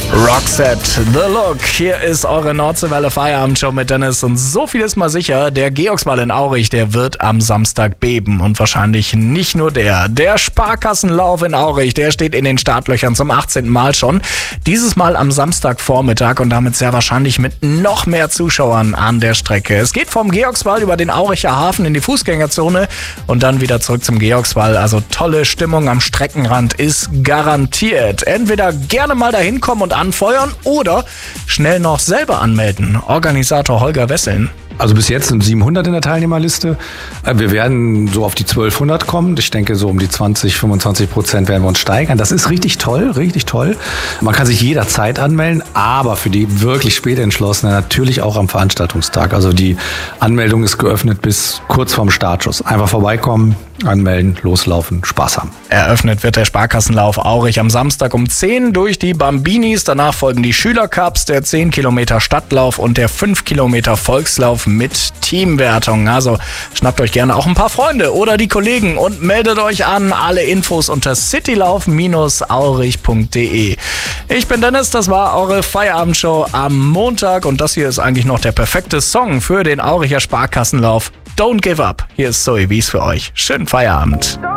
Roxette, The Look. Hier ist eure Nordseewelle Feierabendshow mit Dennis. Und so viel ist mal sicher, der Georgswall in Aurich, der wird am Samstag beben. Und wahrscheinlich nicht nur der. Der Sparkassenlauf in Aurich, der steht in den Startlöchern zum 18. Mal schon. Dieses Mal am Samstagvormittag und damit sehr wahrscheinlich mit noch mehr Zuschauern an der Strecke. Es geht vom Georgswall über den Auricher Hafen in die Fußgängerzone und dann wieder zurück zum Georgswall. Also tolle Stimmung am Streckenrand ist garantiert. Entweder gerne mal dahin kommen und anfeuern oder schnell noch selber anmelden. Organisator Holger Wesseln. Also bis jetzt sind 700 in der Teilnehmerliste. Wir werden so auf die 1200 kommen. Ich denke, so um die 20-25% werden wir uns steigern. Das ist richtig toll, richtig toll. Man kann sich jederzeit anmelden, aber für die wirklich spät Entschlossenen natürlich auch am Veranstaltungstag. Also die Anmeldung ist geöffnet bis kurz vorm Startschuss. Einfach vorbeikommen, anmelden, loslaufen, Spaß haben. Eröffnet wird der Sparkassenlauf Aurich am Samstag um 10 durch die Bambinis. Danach folgen die Schülercups, der 10 Kilometer Stadtlauf und der 5 Kilometer Volkslauf mit Teamwertung. Also schnappt euch gerne auch ein paar Freunde oder die Kollegen und meldet euch an. Alle Infos unter citylauf-aurich.de. Ich bin Dennis, das war eure Feierabendshow am Montag und das hier ist eigentlich noch der perfekte Song für den Auricher Sparkassenlauf. Don't give up. Hier ist Zoe Wies für euch. Schönen Feierabend.